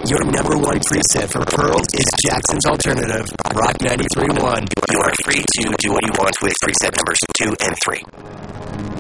Your number one preset for pearls is Jackson's Alternative, Rock 93.1. You are free to do what you want with preset numbers 2 and 3.